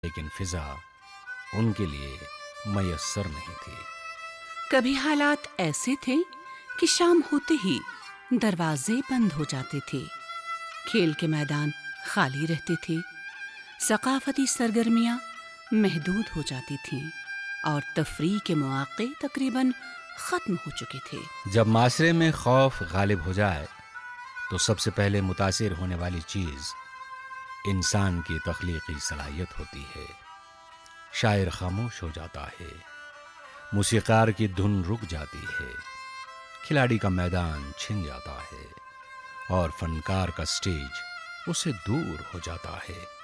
लेकिन फिजा उनके लिए मयस्सर नहीं थी। कभी हालात ऐसे थे कि शाम होते ही दरवाजे बंद हो जाते थे, खेल के मैदान खाली रहते थे, सकाफती सरगर्मियां महदूद हो जाती थीं और तफरीह के मौक़े तकरीबन ख़त्म हो चुके थे। जब माशरे में खौफ गालिब हो जाए तो सबसे पहले मुतासिर होने वाली चीज़ इंसान की तख्लीकी सलाहियत होती है। शायर खामोश हो जाता है, मूसीकार की धुन रुक जाती है, खिलाड़ी का मैदान छिन जाता है और फनकार का स्टेज उससे दूर हो जाता है।